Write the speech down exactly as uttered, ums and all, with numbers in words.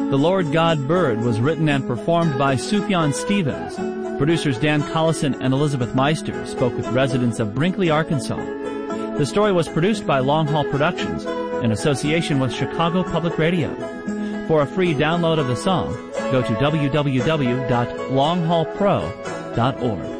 The Lord God Bird was written and performed by Sufjan Stevens. Producers Dan Collison and Elizabeth Meister spoke with residents of Brinkley, Arkansas. The story was produced by Long Haul Productions in association with Chicago Public Radio. For a free download of the song, go to w w w dot long haul pro dot org.